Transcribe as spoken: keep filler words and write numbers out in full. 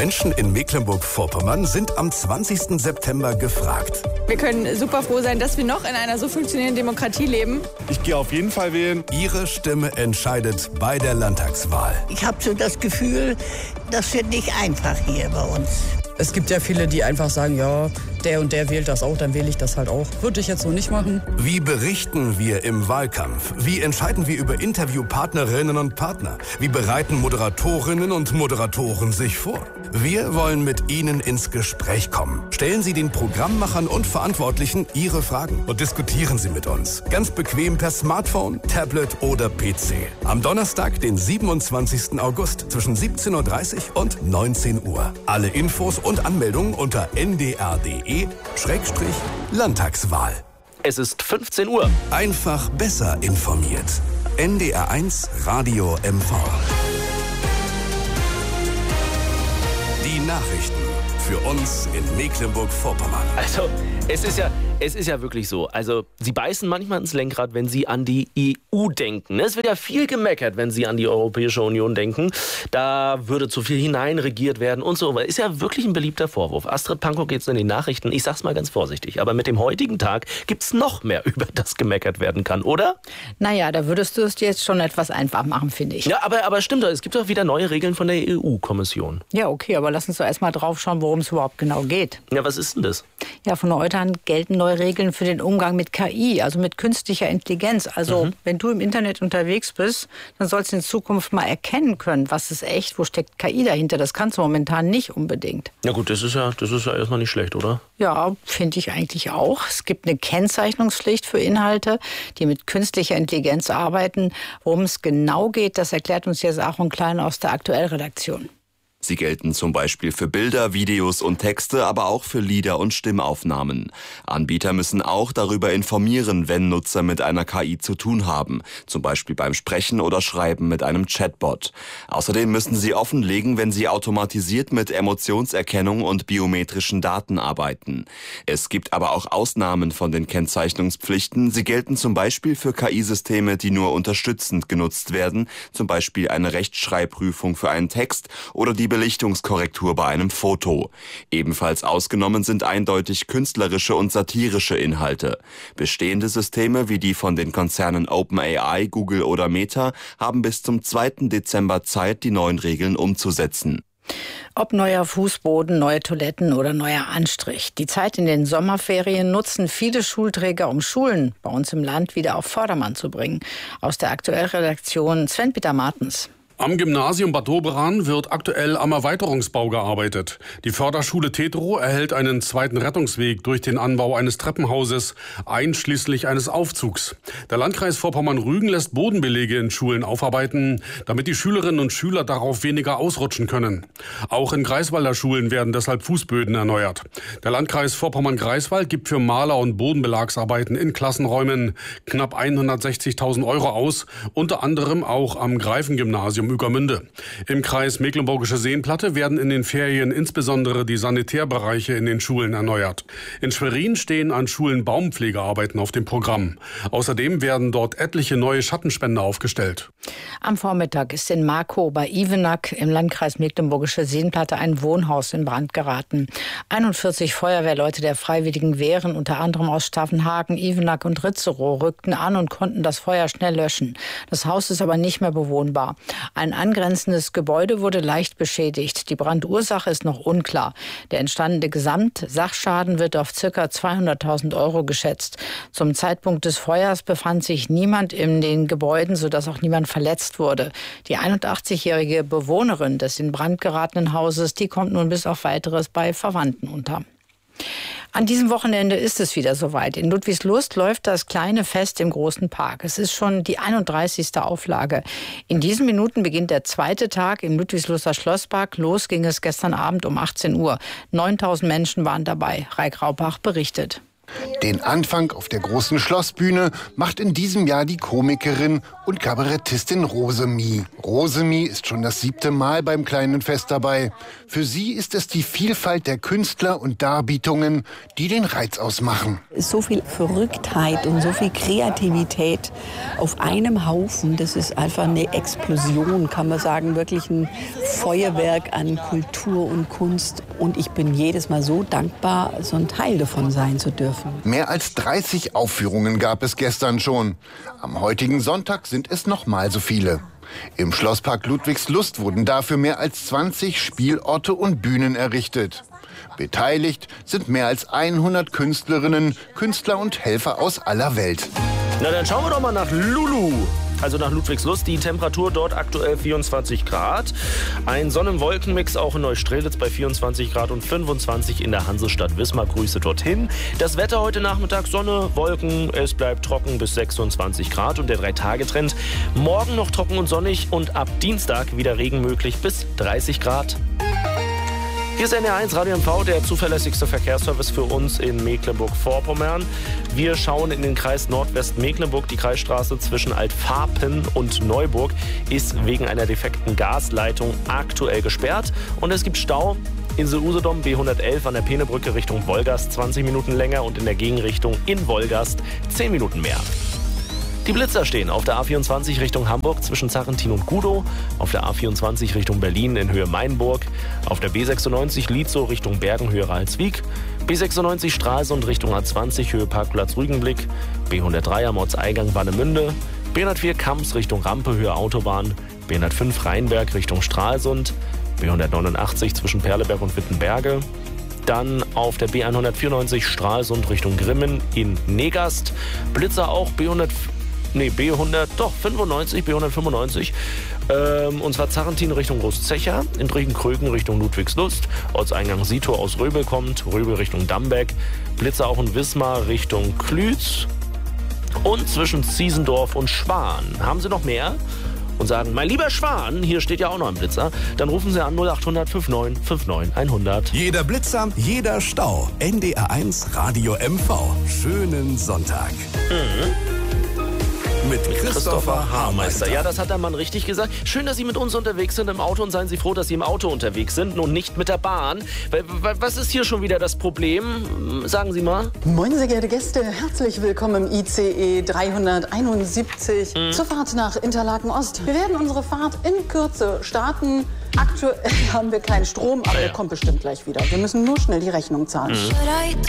Menschen in Mecklenburg-Vorpommern sind am zwanzigsten September gefragt. Wir können super froh sein, dass wir noch in einer so funktionierenden Demokratie leben. Ich gehe auf jeden Fall wählen. Ihre Stimme entscheidet bei der Landtagswahl. Ich habe so das Gefühl, das wird nicht einfach hier bei uns. Es gibt ja viele, die einfach sagen, ja, der und der wählt das auch, dann wähle ich das halt auch. Würde ich jetzt so nicht machen. Wie berichten wir im Wahlkampf? Wie entscheiden wir über Interviewpartnerinnen und Partner? Wie bereiten Moderatorinnen und Moderatoren sich vor? Wir wollen mit Ihnen ins Gespräch kommen. Stellen Sie den Programmmachern und Verantwortlichen Ihre Fragen und diskutieren Sie mit uns. Ganz bequem per Smartphone, Tablet oder P C. Am Donnerstag, den siebenundzwanzigsten August zwischen siebzehn Uhr dreißig und neunzehn Uhr. Alle Infos und Anmeldungen unter n d r punkt d e Schrägstrich Landtagswahl. Es ist fünfzehn Uhr. Einfach besser informiert. N D R eins Radio M V. Die Nachrichten für uns in Mecklenburg-Vorpommern. Also, es ist ja, es ist ja wirklich so. Also, Sie beißen manchmal ins Lenkrad, wenn Sie an die E U denken. Es wird ja viel gemeckert, wenn Sie an die Europäische Union denken. Da würde zu viel hineinregiert werden und so. Ist ja wirklich ein beliebter Vorwurf. Astrid Pankow geht's in die Nachrichten. Ich sag's mal ganz vorsichtig. Aber mit dem heutigen Tag gibt's noch mehr, über das gemeckert werden kann, oder? Naja, da würdest du es dir jetzt schon etwas einfach machen, finde ich. Ja, aber, aber stimmt doch. Es gibt doch wieder neue Regeln von der E U-Kommission. Ja, okay, aber lass uns doch erst mal drauf schauen, worum es überhaupt genau geht. Ja, was ist denn das? Ja, von heute an gelten neue Regeln für den Umgang mit K I, also mit künstlicher Intelligenz. Also, mhm. wenn du im Internet unterwegs bist, dann sollst du in Zukunft mal erkennen können, was ist echt, wo steckt K I dahinter. Das kannst du momentan nicht unbedingt. Ja gut, das ist ja, das ist ja erstmal nicht schlecht, oder? Ja, finde ich eigentlich auch. Es gibt eine Kennzeichnungspflicht für Inhalte, die mit künstlicher Intelligenz arbeiten. Worum es genau geht, das erklärt uns jetzt Aaron Klein aus der Aktuellredaktion. Sie gelten zum Beispiel für Bilder, Videos und Texte, aber auch für Lieder und Stimmaufnahmen. Anbieter müssen auch darüber informieren, wenn Nutzer mit einer K I zu tun haben, zum Beispiel beim Sprechen oder Schreiben mit einem Chatbot. Außerdem müssen sie offenlegen, wenn sie automatisiert mit Emotionserkennung und biometrischen Daten arbeiten. Es gibt aber auch Ausnahmen von den Kennzeichnungspflichten. Sie gelten zum Beispiel für K I-Systeme, die nur unterstützend genutzt werden, zum Beispiel eine Rechtschreibprüfung für einen Text oder die Belichtungskorrektur bei einem Foto. Ebenfalls ausgenommen sind eindeutig künstlerische und satirische Inhalte. Bestehende Systeme wie die von den Konzernen OpenAI, Google oder Meta haben bis zum zweiten Dezember Zeit, die neuen Regeln umzusetzen. Ob neuer Fußboden, neue Toiletten oder neuer Anstrich. Die Zeit in den Sommerferien nutzen viele Schulträger, um Schulen bei uns im Land wieder auf Vordermann zu bringen. Aus der Aktuellredaktion Sven-Peter Martens. Am Gymnasium Bad Doberan wird aktuell am Erweiterungsbau gearbeitet. Die Förderschule Tetro erhält einen zweiten Rettungsweg durch den Anbau eines Treppenhauses, einschließlich eines Aufzugs. Der Landkreis Vorpommern-Rügen lässt Bodenbelege in Schulen aufarbeiten, damit die Schülerinnen und Schüler darauf weniger ausrutschen können. Auch in Greifswalder Schulen werden deshalb Fußböden erneuert. Der Landkreis Vorpommern-Greifswald gibt für Maler- und Bodenbelagsarbeiten in Klassenräumen knapp hundertsechzigtausend Euro aus, unter anderem auch am Greifengymnasium Ueckermünde. Im Kreis Mecklenburgische Seenplatte werden in den Ferien insbesondere die Sanitärbereiche in den Schulen erneuert. In Schwerin stehen an Schulen Baumpflegearbeiten auf dem Programm. Außerdem werden dort etliche neue Schattenspender aufgestellt. Am Vormittag ist in Markow bei Ivenack im Landkreis Mecklenburgische Seenplatte ein Wohnhaus in Brand geraten. einundvierzig Feuerwehrleute der Freiwilligen Wehren, unter anderem aus Staffenhagen, Ivenack und Ritzerow, rückten an und konnten das Feuer schnell löschen. Das Haus ist aber nicht mehr bewohnbar. Ein angrenzendes Gebäude wurde leicht beschädigt. Die Brandursache ist noch unklar. Der entstandene Gesamtsachschaden wird auf ca. zweihunderttausend Euro geschätzt. Zum Zeitpunkt des Feuers befand sich niemand in den Gebäuden, sodass auch niemand verletzt wurde. Die einundachtzigjährige Bewohnerin des in Brand geratenen Hauses, die kommt nun bis auf Weiteres bei Verwandten unter. An diesem Wochenende ist es wieder soweit. In Ludwigslust läuft das kleine Fest im großen Park. Es ist schon die einunddreißigste Auflage. In diesen Minuten beginnt der zweite Tag im Ludwigsluster Schlosspark. Los ging es gestern Abend um achtzehn Uhr. neuntausend Menschen waren dabei. Raik Raupach berichtet. Den Anfang auf der großen Schlossbühne macht in diesem Jahr die Komikerin und Kabarettistin Rosemie. Rosemie ist schon das siebte Mal beim kleinen Fest dabei. Für sie ist es die Vielfalt der Künstler und Darbietungen, die den Reiz ausmachen. So viel Verrücktheit und so viel Kreativität auf einem Haufen, das ist einfach eine Explosion, kann man sagen, wirklich ein Feuerwerk an Kultur und Kunst. Und ich bin jedes Mal so dankbar, so ein Teil davon sein zu dürfen. Mehr als dreißig Aufführungen gab es gestern schon. Am heutigen Sonntag sind es noch mal so viele. Im Schlosspark Ludwigslust wurden dafür mehr als zwanzig Spielorte und Bühnen errichtet. Beteiligt sind mehr als hundert Künstlerinnen, Künstler und Helfer aus aller Welt. Na, dann schauen wir doch mal nach Lulu. Also nach Ludwigslust, die Temperatur dort aktuell vierundzwanzig Grad. Ein Sonnen-Wolken-Mix auch in Neustrelitz bei vierundzwanzig Grad und fünfundzwanzig in der Hansestadt Wismar. Grüße dorthin. Das Wetter heute Nachmittag, Sonne, Wolken, es bleibt trocken bis sechsundzwanzig Grad und der Drei-Tage-Trend. Morgen noch trocken und sonnig und ab Dienstag wieder Regen möglich bis dreißig Grad. Hier ist N R eins Radio M V, der zuverlässigste Verkehrsservice für uns in Mecklenburg-Vorpommern. Wir schauen in den Kreis Nordwestmecklenburg. Die Kreisstraße zwischen Altfarpen und Neuburg ist wegen einer defekten Gasleitung aktuell gesperrt. Und es gibt Stau Insel-Usedom B hundertelf an der Peenebrücke Richtung Wolgast zwanzig Minuten länger und in der Gegenrichtung in Wolgast zehn Minuten mehr. Die Blitzer stehen auf der A vierundzwanzig Richtung Hamburg zwischen Zarrentin und Gudow, auf der A vierundzwanzig Richtung Berlin in Höhe Mainburg, auf der B sechsundneunzig Lietzow Richtung Bergen Höhe Ralswiek, B sechsundneunzig Stralsund Richtung A zwanzig Höhe Parkplatz Rügenblick, B hundertdrei am Ortseingang Warnemünde, B hundertvier Kamps Richtung Rampe Höhe Autobahn, B hundertfünf Rheinberg Richtung Stralsund, B hundertneunundachtzig zwischen Perleberg und Wittenberge, dann auf der B hundertvierundneunzig Stralsund Richtung Grimmen in Negast, Blitzer auch B hundert Nee, B hundert, doch, fünfundneunzig, B hundertfünfundneunzig. Ähm, und zwar Zarrentin Richtung Großzecher, in Briegenkröken Richtung Ludwigslust, Ortseingang Sietor aus Röbel kommt, Röbel Richtung Dambeck, Blitzer auch in Wismar Richtung Klütz und zwischen Ziesendorf und Schwan. Haben Sie noch mehr? Und sagen, mein lieber Schwan, hier steht ja auch noch ein Blitzer, dann rufen Sie an null achthundert neunundfünfzig neunundfünfzig hundert. Jeder Blitzer, jeder Stau. N D R eins Radio M V. Schönen Sonntag. Mhm. Mit Christopher Haarmeister. Ja, das hat der Mann richtig gesagt. Schön, dass Sie mit uns unterwegs sind im Auto und seien Sie froh, dass Sie im Auto unterwegs sind und nicht mit der Bahn. Was ist hier schon wieder das Problem? Sagen Sie mal. Moin, sehr geehrte Gäste. Herzlich willkommen im I C E dreihunderteinundsiebzig mhm. zur Fahrt nach Interlaken Ost. Wir werden unsere Fahrt in Kürze starten. Aktuell haben wir keinen Strom, aber ja, ja. der kommt bestimmt gleich wieder. Wir müssen nur schnell die Rechnung zahlen. Mhm.